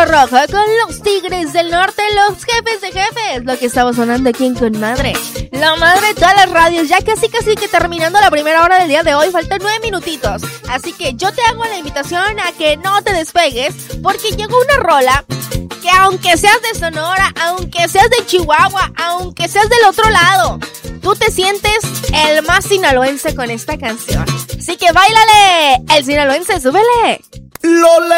Rojo con los Tigres del Norte, los Jefes de Jefes. Lo que estaba sonando aquí en Con Madre, la madre de todas las radios. Ya casi que terminando la primera hora del día de hoy. Faltan 9 minutitos. Así que yo te hago la invitación a que no te despegues, porque llegó una rola que aunque seas de Sonora, aunque seas de Chihuahua, aunque seas del otro lado, tú te sientes el más sinaloense con esta canción. Así que báilale, el sinaloense, súbele.